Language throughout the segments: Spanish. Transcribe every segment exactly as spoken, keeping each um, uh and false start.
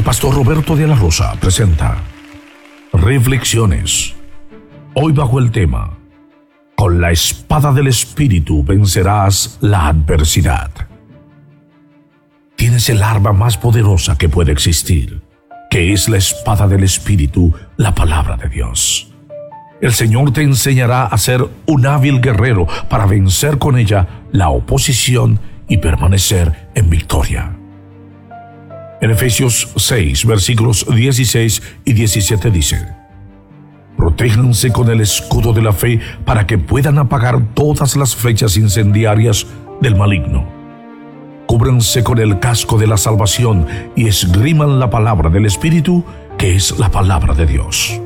pastor Roberto de la Rosa presenta Reflexiones. Hoy bajo el tema: con la espada del Espíritu vencerás la adversidad. Tienes el arma más poderosa que puede existir, que es la espada del Espíritu, la palabra de Dios. El Señor te enseñará a ser un hábil guerrero para vencer con ella la oposición y permanecer en victoria. En Efesios seis, versículos dieciséis y diecisiete dice: protéjanse con el escudo de la fe para que puedan apagar todas las flechas incendiarias del maligno. Cúbranse con el casco de la salvación y esgriman la palabra del Espíritu, que es la palabra de Dios.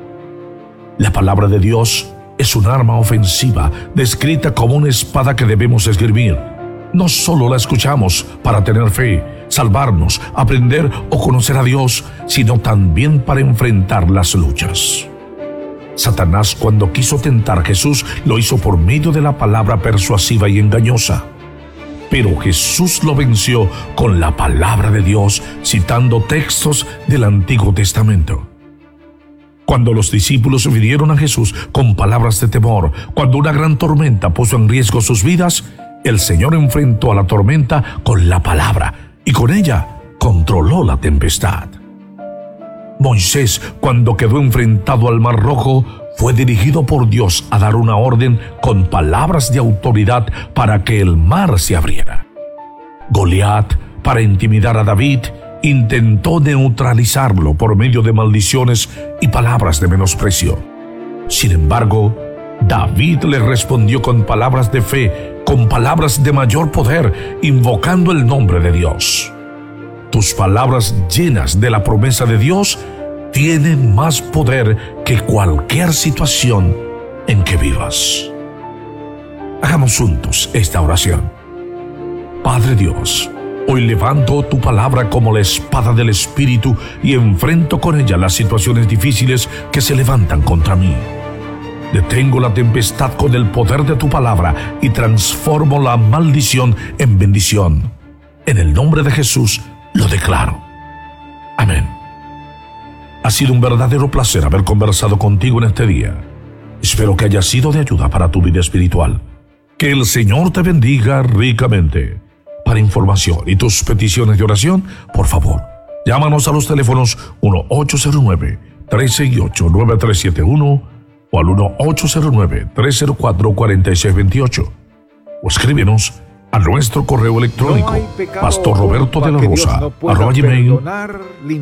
La palabra de Dios es un arma ofensiva, descrita como una espada que debemos esgrimir. No solo la escuchamos para tener fe, salvarnos, aprender o conocer a Dios, sino también para enfrentar las luchas. Satanás, cuando quiso tentar a Jesús, lo hizo por medio de la palabra persuasiva y engañosa. Pero Jesús lo venció con la palabra de Dios, citando textos del Antiguo Testamento. Cuando los discípulos vinieron a Jesús con palabras de temor, cuando una gran tormenta puso en riesgo sus vidas, el Señor enfrentó a la tormenta con la palabra y con ella controló la tempestad. Moisés, cuando quedó enfrentado al Mar Rojo, fue dirigido por Dios a dar una orden con palabras de autoridad para que el mar se abriera. Goliat, para intimidar a David, intentó neutralizarlo por medio de maldiciones y palabras de menosprecio. Sin embargo, David le respondió con palabras de fe, con palabras de mayor poder, invocando el nombre de Dios. Tus palabras llenas de la promesa de Dios tienen más poder que cualquier situación en que vivas. Hagamos juntos esta oración. Padre Dios, hoy levanto tu palabra como la espada del Espíritu y enfrento con ella las situaciones difíciles que se levantan contra mí. Detengo la tempestad con el poder de tu palabra y transformo la maldición en bendición. En el nombre de Jesús lo declaro. Amén. Ha sido un verdadero placer haber conversado contigo en este día. Espero que haya sido de ayuda para tu vida espiritual. Que el Señor te bendiga ricamente. Para información y tus peticiones de oración, por favor, llámanos a los teléfonos uno ocho cero nueve, tres seis ocho, nueve tres siete uno o al uno ocho cero nueve, tres cero cuatro, cuatro seis dos ocho o escríbenos a nuestro correo electrónico No hay pecado pastor roberto de la que Dios rosa no pueda arroba gmail perdonar,